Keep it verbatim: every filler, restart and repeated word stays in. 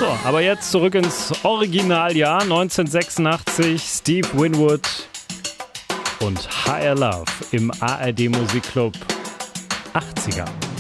So, aber jetzt zurück ins Originaljahr neunzehnhundertsechsundachtzig, Steve Winwood und Higher Love im A R D Musikclub achtziger.